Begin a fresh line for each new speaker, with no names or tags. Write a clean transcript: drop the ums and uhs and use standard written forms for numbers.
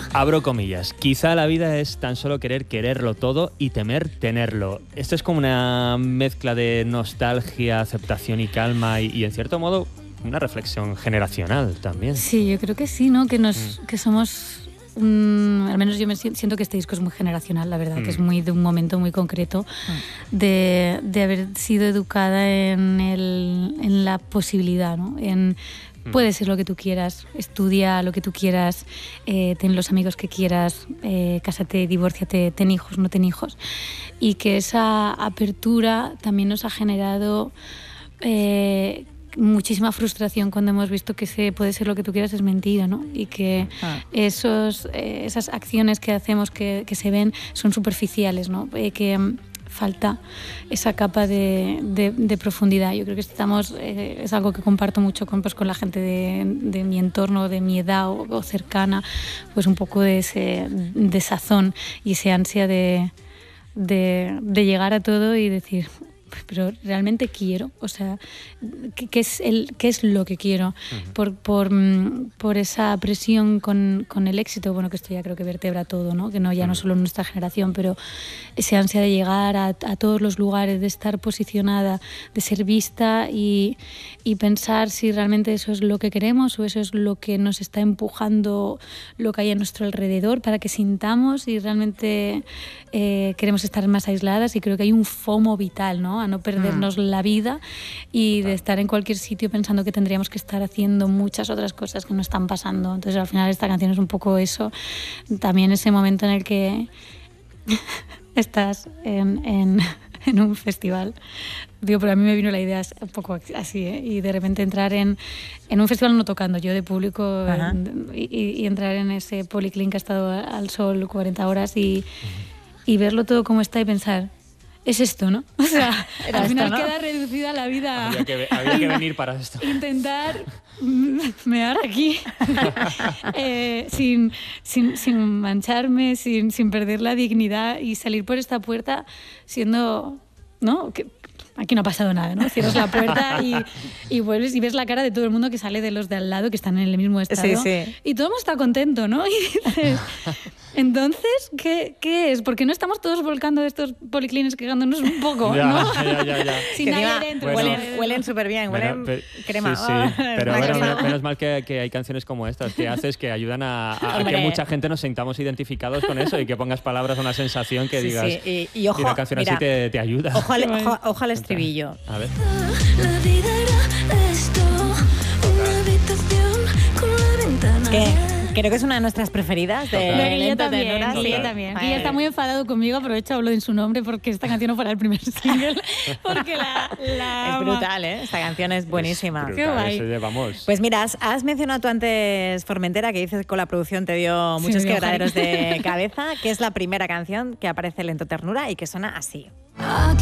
Abro comillas. Quizá la vida es tan solo querer quererlo todo y temer tenerlo. Esto es como una mezcla de nostalgia, aceptación y calma y en cierto modo una reflexión generacional también.
Sí, yo creo que sí, ¿no? Que somos... al menos yo me siento que este disco es muy generacional, la verdad, que es muy de un momento muy concreto de haber sido educada en la posibilidad, ¿no? Puede ser lo que tú quieras, estudia lo que tú quieras, ten los amigos que quieras, cásate, divórciate, ten hijos, no ten hijos. Y que esa apertura también nos ha generado muchísima frustración cuando hemos visto que puede ser lo que tú quieras es mentira, ¿no? Y que esas acciones que hacemos que se ven son superficiales, ¿no? Que falta esa capa de profundidad. Yo creo que es algo que comparto mucho con la gente de mi entorno, de mi edad o cercana, pues un poco de ese desazón y ese ansia de llegar a todo y decir, pero realmente quiero, o sea, ¿qué es lo que quiero? Por esa presión con el éxito, bueno, que esto ya creo que vertebra todo, ¿no? Que no solo nuestra generación, pero ese ansia de llegar a todos los lugares, de estar posicionada, de ser vista y pensar si realmente eso es lo que queremos o eso es lo que nos está empujando lo que hay a nuestro alrededor para que sintamos y realmente queremos estar más aisladas. Y creo que hay un FOMO vital, ¿no? A no perdernos la vida y de estar en cualquier sitio pensando que tendríamos que estar haciendo muchas otras cosas que no están pasando. Entonces al final esta canción es un poco eso, también ese momento en el que estás en un festival. Digo, pero a mí me vino la idea un poco así, ¿eh? Y de repente entrar en un festival, no tocando, yo de público, y entrar en ese policlín que ha estado al sol 40 horas y verlo todo como está y pensar, es esto, ¿no? O sea, al final queda reducida la vida.
Había que venir para esto.
Intentar mear aquí sin mancharme, sin perder la dignidad y salir por esta puerta siendo, ¿no? Que aquí no ha pasado nada, ¿no? Cierras la puerta y vuelves y ves la cara de todo el mundo que sale de los de al lado que están en el mismo estado. Sí. Y todo el mundo está contento, ¿no? Y dices, entonces, ¿qué es? ¿Por qué no estamos todos volcando de estos policlines quejándonos un poco?
Ya,
¿no?
ya.
Sin nadie dentro.
Bueno, huelen súper bien, huelen crema.
Sí, pero bueno, menos mal que hay canciones como estas que haces que ayudan a que mucha gente nos sintamos identificados con eso y que pongas palabras a una sensación que digas,
y ojo,
una canción así te ayuda.
Ojo al estribillo.
A ver.
La vida era esto, una habitación con la ventana.
Creo que es una de nuestras preferidas.
Yo también. Y está muy enfadado conmigo, aprovecho, hablo en su nombre porque esta canción no fuera el primer single. Porque la
es brutal, ¿eh? Esta canción es buenísima.
Brutal,
qué guay.
eso vamos.
Pues mira, has mencionado tú antes Formentera, que dices que con la producción te dio muchos quebraderos de cabeza, que es la primera canción que aparece Lento Ternura y que suena así.